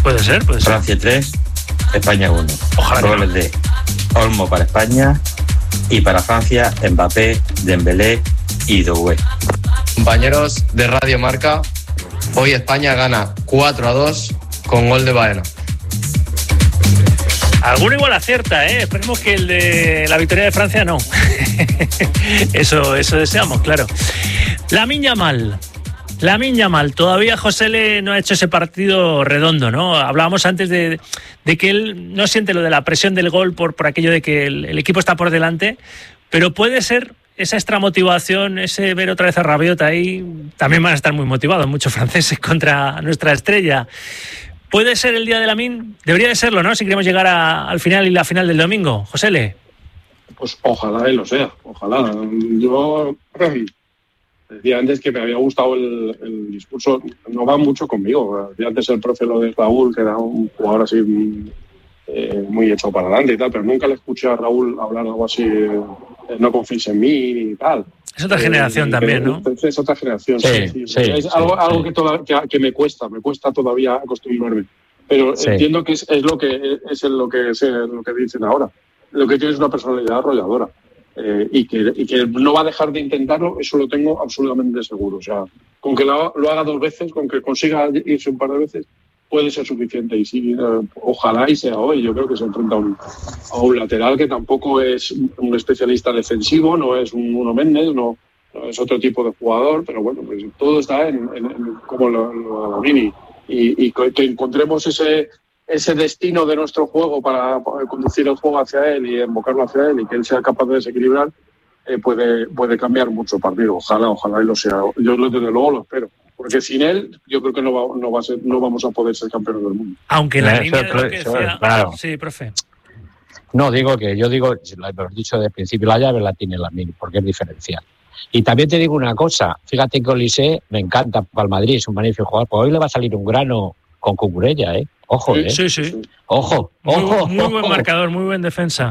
Puede ser. Francia 3, España 1. Ojalá. Goles de Olmo para España y para Francia, Mbappé, Dembélé y Doué. Compañeros de Radio Marca, hoy España gana 4-2 con gol de Baena. Alguno igual acierta, Esperemos que el de la victoria de Francia no. Eso deseamos, claro. Lamine Yamal. Todavía Josele no ha hecho ese partido redondo, ¿no? Hablábamos antes de que él no siente lo de la presión del gol por aquello de que el equipo está por delante, pero puede ser esa extra motivación, ese ver otra vez a Rabiot ahí. También van a estar muy motivados muchos franceses contra nuestra estrella. ¿Puede ser el día de Lamine? Debería de serlo, ¿no? Si queremos llegar al final y la final del domingo. Josele. Pues ojalá lo sea, ojalá. Yo decía antes que me había gustado el discurso, no va mucho conmigo. Decía antes el profe lo de Raúl, que era un jugador así muy hecho para adelante y tal, pero nunca le escuché a Raúl hablar algo así, no confíes en mí y tal. Es otra generación también, ¿no? Es otra generación, sí. Es algo que me cuesta todavía acostumbrarme. Pero entiendo que es lo que dicen ahora. Lo que tiene es una personalidad arrolladora. Y que no va a dejar de intentarlo, eso lo tengo absolutamente seguro. O sea, con que lo haga 2 veces, con que consiga irse un par de veces, puede ser suficiente. Y sí, ojalá y sea hoy. Yo creo que se enfrenta a un lateral que tampoco es un especialista defensivo, no es un Nuno Méndez, no es otro tipo de jugador, pero bueno, pues todo está en cómo lo haga Lamine. Y que encontremos ese destino de nuestro juego para conducir el juego hacia él y embocarlo hacia él y que él sea capaz de desequilibrar, puede cambiar mucho el partido. Ojalá y lo sea. Yo desde luego lo espero. Porque sin él, yo creo que no vamos a poder ser campeones del mundo. Aunque la línea de lo que decía... Claro. Sí, profe. No, lo hemos dicho desde el principio, la llave la tiene Lamine, porque es diferencial. Y también te digo una cosa, fíjate que Olise me encanta para el Madrid, es un magnífico jugador, pues hoy le va a salir un grano con Cucurella, Ojo, Sí. Ojo. Muy buen marcador, muy buen defensa.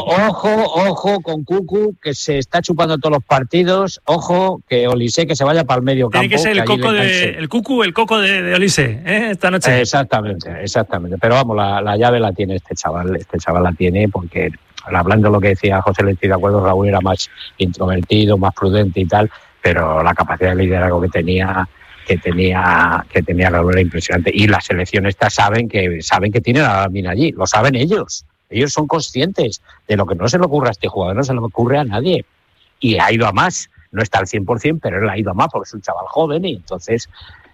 Ojo con Cucu, que se está chupando todos los partidos. Ojo, que Olise que se vaya para el medio campo. Tiene que ser el coco de Olise, esta noche. Exactamente. Pero vamos, la llave la tiene este chaval la tiene porque, hablando de lo que decía José, le estoy de acuerdo, Raúl era más introvertido, más prudente y tal, pero la capacidad de liderazgo que tenía Raúl era impresionante. Y la selección saben que tienen a Lamine allí, lo saben ellos son conscientes de lo que no se le ocurre a este jugador, no se le ocurre a nadie, y ha ido a más, no está al 100%, pero él ha ido a más porque es un chaval joven y entonces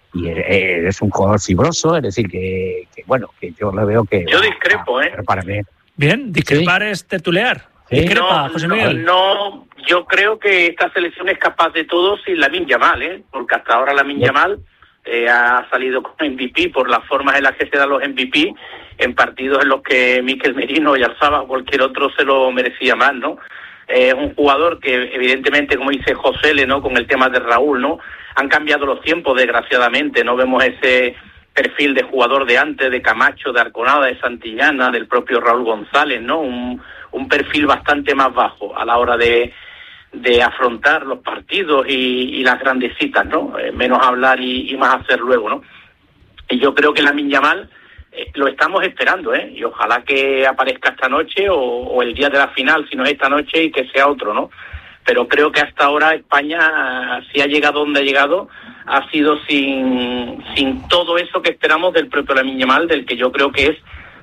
es un jugador fibroso, es decir que yo le veo que... Yo discrepo, para mí. Bien, discrepar es tertulear. ¿Sí? Discrepa, José Miguel. No, yo creo que esta selección es capaz de todo sin Lamine Yamal, porque hasta ahora Lamine Yamal ha salido con MVP por las formas en las que se dan los MVP en partidos en los que Mikel Merino, Oyarzabal o cualquier otro se lo merecía más, ¿no? Es un jugador que evidentemente, como dice José, ¿no? Con el tema de Raúl, ¿no? Han cambiado los tiempos, desgraciadamente, no vemos ese perfil de jugador de antes, de Camacho, de Arconada, de Santillana, del propio Raúl González, ¿no? Un perfil bastante más bajo a la hora de afrontar los partidos y las grandes citas, ¿no? Menos hablar y más hacer luego, ¿no? Y yo creo que Lamine Yamal lo estamos esperando, y ojalá que aparezca esta noche o el día de la final, si no es esta noche, y que sea otro, ¿no? Pero creo que hasta ahora España, si ha llegado donde ha llegado, ha sido sin todo eso que esperamos del propio Lamine Yamal, del que yo creo que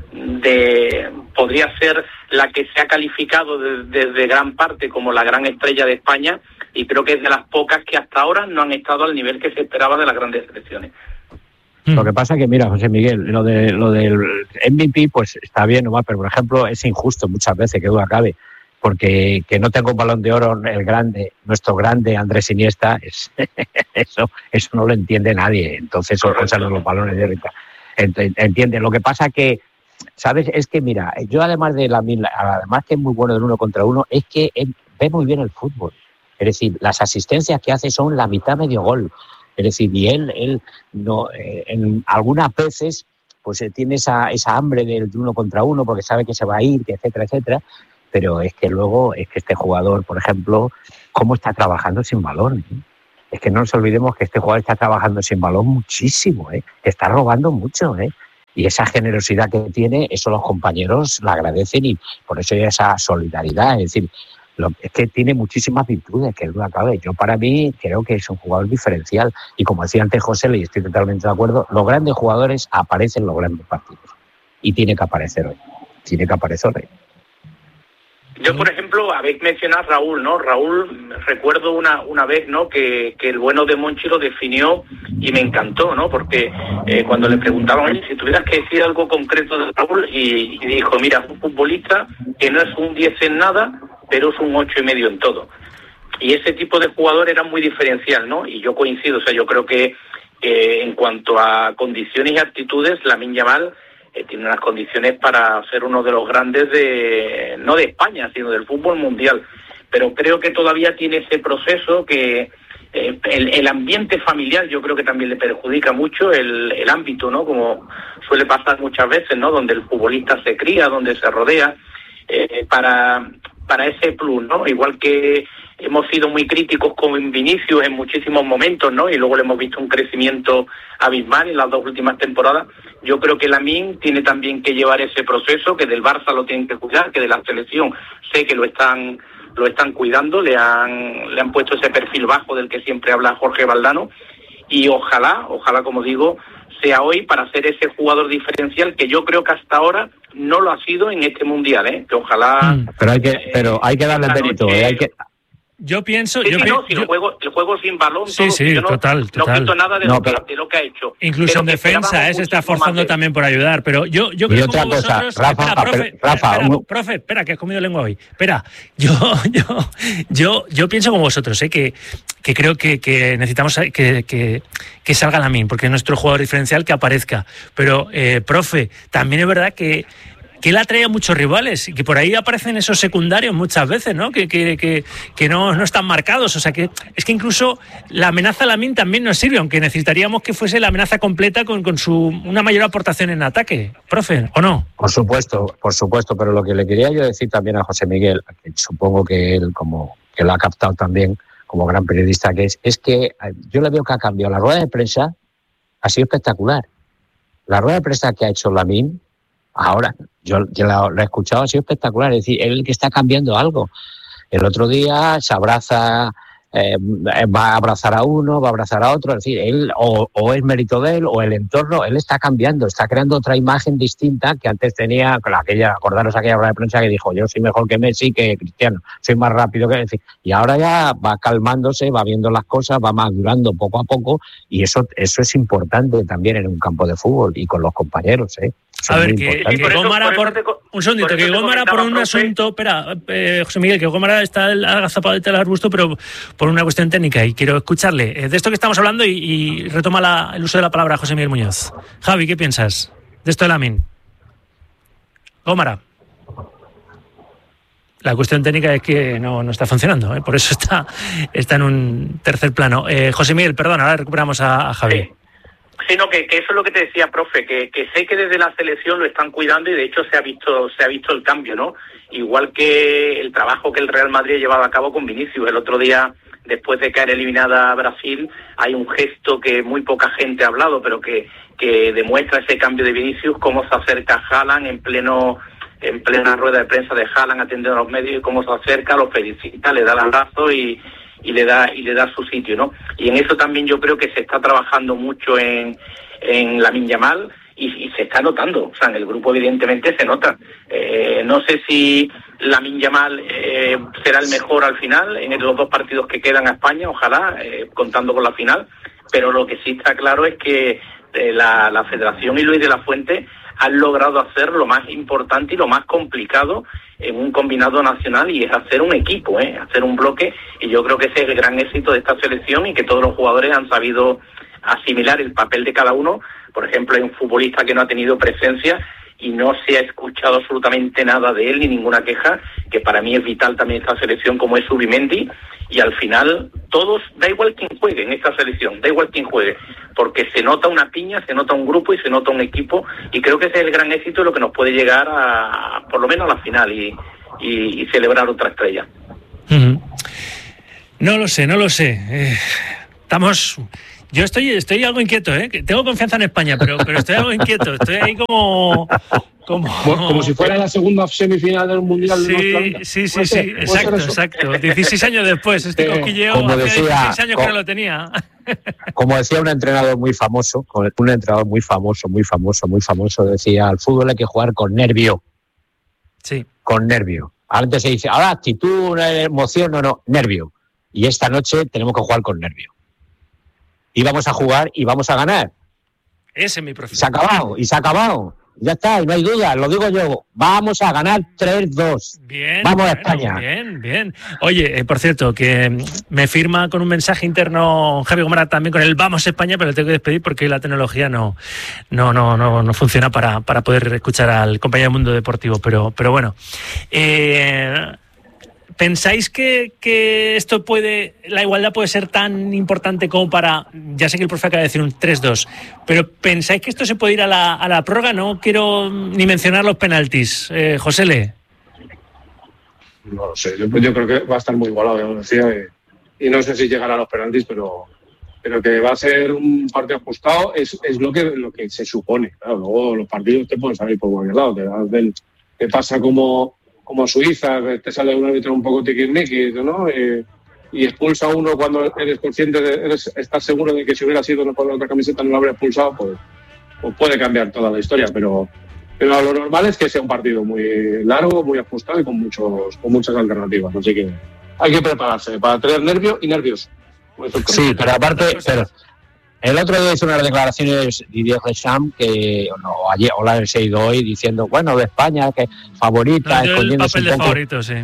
podría ser la que se ha calificado desde gran parte como la gran estrella de España, y creo que es de las pocas que hasta ahora no han estado al nivel que se esperaba de las grandes selecciones. Lo que pasa que, mira, José Miguel, lo del MVP pues está bien, ¿no? Pero por ejemplo es injusto muchas veces, que duda cabe, porque que no tenga un Balón de Oro nuestro grande Andrés Iniesta, eso no lo entiende nadie. Entonces son los balones de ahorita. Entiende. Lo que pasa que, ¿sabes? Es que, mira, yo además que es muy bueno del 1 contra 1, es que ve muy bien el fútbol. Es decir, las asistencias que hace son la mitad medio gol. Es decir, y él no, en algunas veces pues tiene esa hambre del 1 contra 1 porque sabe que se va a ir, etcétera, pero es que luego, este jugador, por ejemplo, cómo está trabajando sin balón, Es que no nos olvidemos que este jugador está trabajando sin balón muchísimo, que está robando mucho, Y esa generosidad que tiene, eso los compañeros la agradecen y por eso hay esa solidaridad. Es decir, es que tiene muchísimas virtudes, que duda cabe. Yo para mí creo que es un jugador diferencial y como decía antes José, y estoy totalmente de acuerdo, los grandes jugadores aparecen en los grandes partidos y tiene que aparecer hoy. Yo, por ejemplo, habéis mencionado a Raúl, ¿no? Raúl, recuerdo una vez, ¿no? Que el bueno de Monchi lo definió y me encantó, ¿no? Porque cuando le preguntaban si tuvieras que decir algo concreto de Raúl y dijo, mira, es un futbolista que no es un 10 en nada, pero es un 8,5 en todo. Y ese tipo de jugador era muy diferencial, ¿no? Y yo coincido, o sea, yo creo que en cuanto a condiciones y actitudes, Lamine Yamal tiene unas condiciones para ser uno de los grandes no de España, sino del fútbol mundial. Pero creo que todavía tiene ese proceso que el ambiente familiar yo creo que también le perjudica mucho el ámbito, ¿no? Como suele pasar muchas veces, ¿no? Donde el futbolista se cría, donde se rodea, para ese plus, ¿no? Igual que hemos sido muy críticos con Vinicius en muchísimos momentos, ¿no? Y luego le hemos visto un crecimiento abismal en las 2 últimas temporadas. Yo creo que Lamine tiene también que llevar ese proceso, que del Barça lo tienen que cuidar, que de la selección sé que lo están cuidando, le han puesto ese perfil bajo del que siempre habla Jorge Valdano, y ojalá, como digo, sea hoy para ser ese jugador diferencial que yo creo que hasta ahora no lo ha sido en este mundial, que ojalá. Pero hay que darle mérito, Yo pienso... El juego sin balón... Sí, total. No quito nada de lo que ha hecho. Incluso pero en defensa, se está esforzando también por ayudar. Pero yo creo que otra cosa, vosotros... Rafa, profe, espera, que has comido lengua hoy. Espera, yo pienso como vosotros, que creo que necesitamos que salga Lamine, porque es nuestro jugador diferencial, que aparezca. Pero, profe, también es verdad que él atrae a muchos rivales y que por ahí aparecen esos secundarios muchas veces, ¿no? Que no están marcados. O sea, que es que incluso la amenaza Lamine también nos sirve, aunque necesitaríamos que fuese la amenaza completa con una mayor aportación en ataque. Profe, ¿o no? Por supuesto, pero lo que le quería yo decir también a José Miguel, que supongo que él como que lo ha captado también como gran periodista que es que yo le veo que ha cambiado. La rueda de prensa ha sido espectacular. La rueda de prensa que ha hecho Lamine ahora, yo lo he escuchado, ha sido espectacular. Es decir, él que está cambiando algo. El otro día se abraza, va a abrazar a uno, va a abrazar a otro. Es decir, él o es mérito de él o el entorno, él está cambiando, está creando otra imagen distinta que antes tenía, acordaros aquella rueda de prensa que dijo, yo soy mejor que Messi, que Cristiano, soy más rápido que... decir, y ahora ya va calmándose, va viendo las cosas, va madurando poco a poco, y eso es importante también en un campo de fútbol y con los compañeros, A ver, que Gómara un segundito, que Gómara por un asunto, espera, José Miguel, que Gómara está agazapado detrás del arbusto, pero por una cuestión técnica, y quiero escucharle. De esto que estamos hablando, y retoma el uso de la palabra José Miguel Muñoz. Javi, ¿qué piensas de esto de Lamine? Gómara. La cuestión técnica es que no está funcionando, por eso está en un tercer plano. José Miguel, perdón, ahora recuperamos a Javi. Sí. Sí, no, que eso es lo que te decía, profe, que sé que desde la selección lo están cuidando y de hecho se ha visto el cambio, ¿no? Igual que el trabajo que el Real Madrid llevaba a cabo con Vinicius. El otro día, después de caer eliminada a Brasil, hay un gesto que muy poca gente ha hablado, pero que demuestra ese cambio de Vinicius, cómo se acerca a Haaland en plena rueda de prensa de Haaland atendiendo a los medios, y cómo se acerca, lo felicita, le da el abrazo y le da su sitio, ¿no? Y en eso también yo creo que se está trabajando mucho en Lamine Yamal y se está notando. O sea, en el grupo evidentemente se nota. No sé si Lamine Yamal será el mejor al final en los 2 partidos que quedan a España, ojalá, contando con la final, pero lo que sí está claro es que la Federación y Luis de la Fuente han logrado hacer lo más importante y lo más complicado en un combinado nacional, y es hacer un equipo, hacer un bloque, y yo creo que ese es el gran éxito de esta selección y que todos los jugadores han sabido asimilar el papel de cada uno. Por ejemplo, hay un futbolista que no ha tenido presencia y no se ha escuchado absolutamente nada de él, ni ninguna queja, que para mí es vital también esta selección, como es Zubimendi, y al final todos, da igual quién juegue en esta selección, da igual quién juegue, porque se nota una piña, se nota un grupo y se nota un equipo, y creo que ese es el gran éxito de lo que nos puede llegar a por lo menos a la final y celebrar otra estrella. No lo sé. Estamos... Yo estoy algo inquieto, ¿eh? Tengo confianza en España, pero estoy algo inquieto. Estoy ahí como si fuera la segunda semifinal del Mundial. Sí, exacto. 16 años después, cosquilleo hace 16 años que no lo tenía. Como decía un entrenador muy famoso, decía, al fútbol hay que jugar con nervio. Sí. Con nervio. Antes se dice, ahora actitud, emoción, no, nervio. Y esta noche tenemos que jugar con nervio. Y vamos a jugar y vamos a ganar. Ese es mi profesor. Se ha acabado. Ya está, y no hay duda, lo digo yo. Vamos a ganar 3-2. Bien. Vamos a España. Bien. Oye, por cierto, que me firma con un mensaje interno Javi Gómez también con el Vamos a España, pero lo tengo que despedir porque la tecnología no funciona para poder escuchar al compañero del Mundo Deportivo. Pero bueno. ¿Pensáis que la igualdad puede ser tan importante como para, ya sé que el profe acaba de decir un 3-2, pero ¿pensáis que esto se puede ir a la prórroga? No quiero ni mencionar los penaltis. Josele. No lo sé, yo creo que va a estar muy igualado, como decía, y no sé si llegará a los penaltis, pero que va a ser un partido ajustado es lo que se supone. Claro, luego los partidos te pueden salir por cualquier lado, te pasa como Suiza, te sale un árbitro un poco tiquismiquis, ¿no? Y expulsa a uno cuando eres consciente, estás seguro de que si hubiera sido por la otra camiseta no lo habría expulsado, pues puede cambiar toda la historia, pero lo normal es que sea un partido muy largo, muy ajustado y con muchas alternativas, así que hay que prepararse para tener nervio y nervios. Sí, pero aparte, el otro día hizo unas declaraciones Didier Deschamps ayer o la han seguido hoy diciendo, bueno, de España, que favorita, escondiéndose el papel de favorito, sí.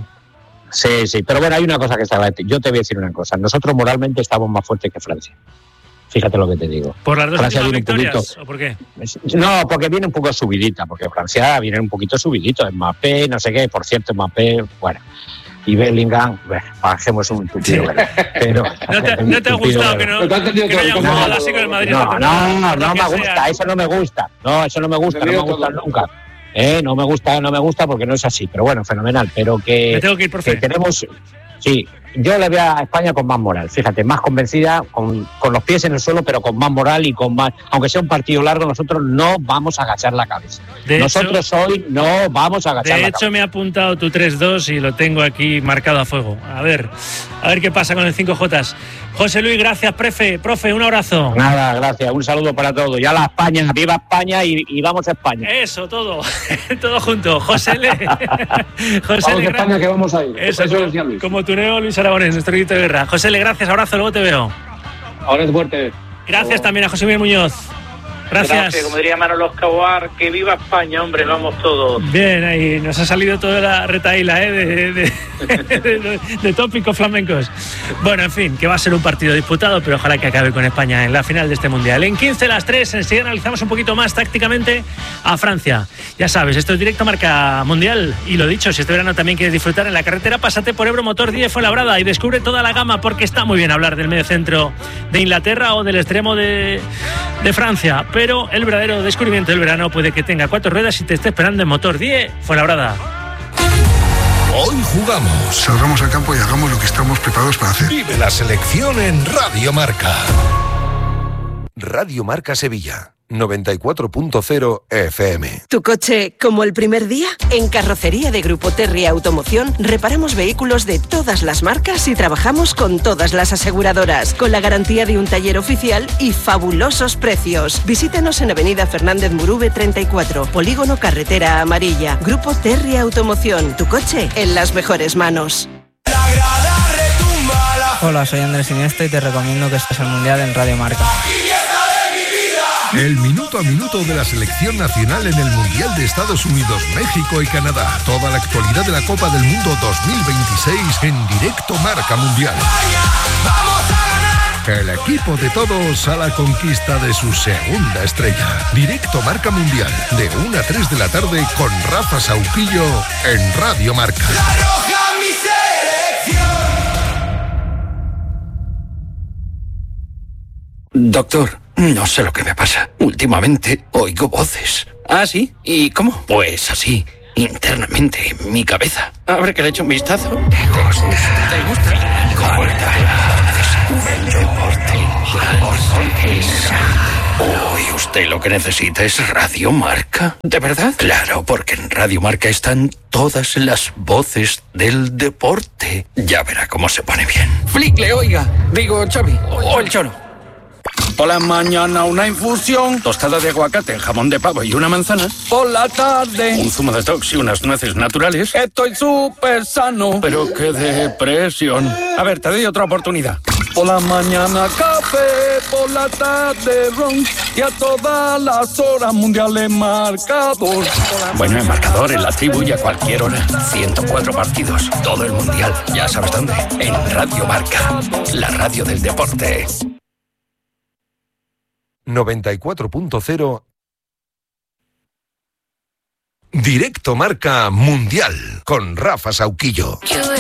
Sí, pero bueno, hay una cosa que está. Yo te voy a decir una cosa. Nosotros moralmente estamos más fuertes que Francia. Fíjate lo que te digo. ¿Por las dos últimas victorias o por qué? No, porque viene un poco subidita, porque Francia viene un poquito subidito. Mbappé, no sé qué, por cierto, Mbappé, bueno. Y Bellingham, bajemos un tupido. Pero ¿No te ha gustado que no haya jugado el Clásico del Madrid? No me gusta, eso no me gusta. No, eso no me gusta, no me gusta nunca. No me gusta porque no es así, pero bueno, fenomenal. Pero que, me tengo que ir, profe. Que tenemos, sí, yo le veo a España con más moral, fíjate, más convencida, con los pies en el suelo, pero con más moral y con más, aunque sea un partido largo, nosotros no vamos a agachar la cabeza. Nosotros hoy no vamos a agachar la cabeza. De hecho, me ha apuntado tu 3-2 y lo tengo aquí marcado a fuego. A ver qué pasa con el 5J. José Luis, gracias, profe, un abrazo. Nada, gracias, un saludo para todos. Ya la España, viva España y vamos a España. Eso, todo junto. José Le. Vamos a España, que vamos a ir. Eso decía Luis. Como tuneo Luis Aragonés, nuestro grito de guerra. José Le, gracias, abrazo, luego te veo. Ahora es fuerte. Gracias también a José Miguel Muñoz. Gracias. Como diría Manolo Escobar, que viva España, hombre, vamos todos. Bien, ahí nos ha salido toda la retaíla de tópicos flamencos. Bueno, en fin, que va a ser un partido disputado, pero ojalá que acabe con España en la final de este Mundial. En 15:03, enseguida analizamos un poquito más tácticamente a Francia. Ya sabes, esto es Directo Marca Mundial. Y lo dicho, si este verano también quieres disfrutar en la carretera, pásate por Ebro Motor 10 Fuenlabrada y descubre toda la gama, porque está muy bien hablar del medio centro de Inglaterra o del extremo de Francia. Pero el verdadero descubrimiento del verano puede que tenga 4 ruedas y te esté esperando en Motor 10 Fuenlabrada. Hoy jugamos. Salgamos al campo y hagamos lo que estamos preparados para hacer. Vive la selección en Radio Marca. Radio Marca Sevilla. 94.0 FM. ¿Tu coche como el primer día? En Carrocería de Grupo Terry Automoción reparamos vehículos de todas las marcas y trabajamos con todas las aseguradoras, con la garantía de un taller oficial y fabulosos precios. Visítenos en Avenida Fernández Murube 34, Polígono Carretera Amarilla. Grupo Terry Automoción, tu coche en las mejores manos. Hola, soy Andrés Iniesta y te recomiendo que estés al Mundial en Radio Marca. El minuto a minuto de la selección nacional en el Mundial de Estados Unidos, México y Canadá. Toda la actualidad de la Copa del Mundo 2026 en Directo Marca Mundial. El equipo de todos a la conquista de su segunda estrella. Directo Marca Mundial, de 1 a 3 de la tarde con Rafa Sauquillo en Radio Marca. Doctor, no sé lo que me pasa. Últimamente oigo voces. ¿Ah, sí? ¿Y cómo? Pues así, internamente, en mi cabeza. A ver, que le echo un vistazo. ¿Te gusta? ¿Te gusta? Corta. El deporte Hoy usted lo que necesita es Radio Marca. ¿De verdad? Claro, porque en Radio Marca están todas las voces del deporte. Ya verá cómo se pone bien. Flickle, oiga. Digo, Xavi. O el Choro. Por la mañana una infusión, tostada de aguacate, jamón de pavo y una manzana. Por la tarde un zumo de tox y unas nueces naturales. Estoy súper sano, pero qué depresión. A ver, te doy otra oportunidad. Por la mañana café, por la tarde ron y a todas las horas mundiales marcador. Bueno, en marcador, en la tribu y a cualquier hora. 104 partidos, todo el mundial. Ya sabes dónde. En Radio Marca, la radio del deporte. 94.0 Directo Marca Mundial con Rafa Sauquillo.